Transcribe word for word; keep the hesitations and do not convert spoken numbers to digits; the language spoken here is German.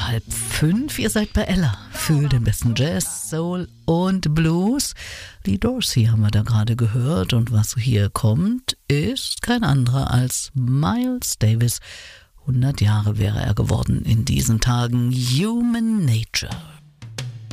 halb fünf. Ihr seid bei Ella für den besten Jazz, Soul und Blues. Lee Dorsey haben wir da gerade gehört und was hier kommt, ist kein anderer als Miles Davis. hundert Jahre wäre er geworden in diesen Tagen. Human Nature.